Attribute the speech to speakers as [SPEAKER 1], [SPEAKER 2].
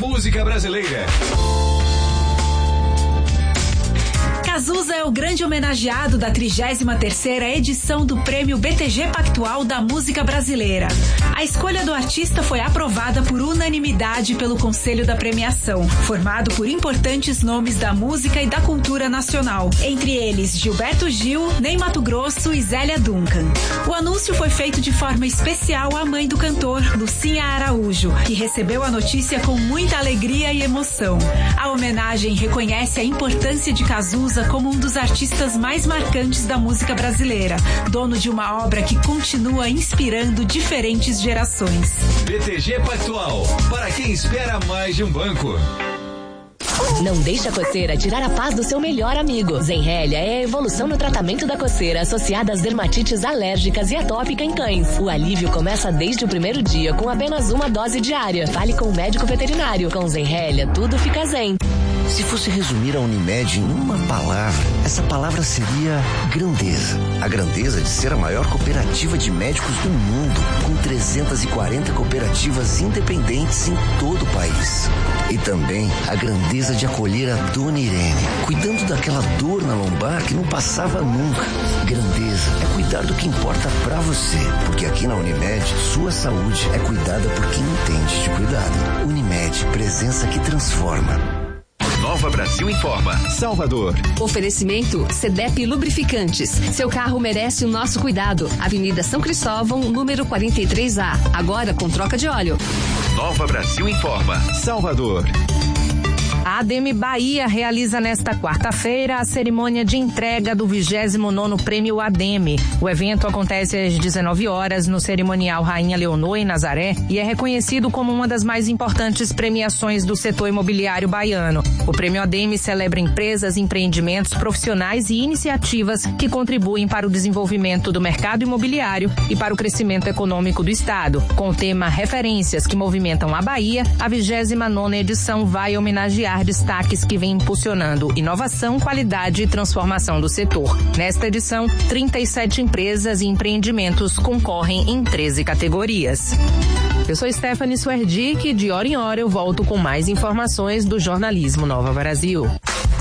[SPEAKER 1] música brasileira.
[SPEAKER 2] Cazuza é o grande homenageado da 33ª edição do Prêmio BTG Pactual da Música Brasileira. A escolha do artista foi aprovada por unanimidade pelo Conselho da Premiação, formado por importantes nomes da música e da cultura nacional, entre eles Gilberto Gil, Ney Matogrosso e Zélia Duncan. O anúncio foi feito de forma especial à mãe do cantor, Lucinha Araújo, que recebeu a notícia com muita alegria e emoção. A homenagem reconhece a importância de Cazuza como um dos artistas mais marcantes da música brasileira, dono de uma obra que continua inspirando diferentes gerações.
[SPEAKER 1] BTG Pactual, para quem espera mais de um banco.
[SPEAKER 3] Não deixe a coceira tirar a paz do seu melhor amigo. Zenrelia é a evolução no tratamento da coceira associada às dermatites alérgicas e atópica em cães. O alívio começa desde o primeiro dia com apenas uma dose diária. Fale com o médico veterinário. Com Zenrelia, tudo fica zen.
[SPEAKER 4] Se fosse resumir a Unimed em uma palavra, essa palavra seria grandeza. A grandeza de ser a maior cooperativa de médicos do mundo, com 340 cooperativas independentes em todo o país. E também a grandeza de acolher a Dona Irene, cuidando daquela dor na lombar que não passava nunca. Grandeza é cuidar do que importa pra você, porque aqui na Unimed, sua saúde é cuidada por quem entende de cuidado. Unimed, presença que transforma.
[SPEAKER 1] Nova Brasil informa. Salvador.
[SPEAKER 5] Oferecimento CDEP Lubrificantes. Seu carro merece o nosso cuidado. Avenida São Cristóvão, número 43A. Agora com troca de óleo.
[SPEAKER 1] Nova Brasil informa. Salvador.
[SPEAKER 6] A ADM Bahia realiza nesta quarta-feira a cerimônia de entrega do 29º Prêmio ADM. O evento acontece às 19 horas no cerimonial Rainha Leonor em Nazaré e é reconhecido como uma das mais importantes premiações do setor imobiliário baiano. O Prêmio ADM celebra empresas, empreendimentos, profissionais e iniciativas que contribuem para o desenvolvimento do mercado imobiliário e para o crescimento econômico do estado. Com o tema Referências que movimentam a Bahia, a 29ª edição vai homenagear destaques que vêm impulsionando inovação, qualidade e transformação do setor. Nesta edição, 37 empresas e empreendimentos concorrem em 13 categorias. Eu sou Stephanie Swerdick e de hora em hora eu volto com mais informações do jornalismo Nova Brasil.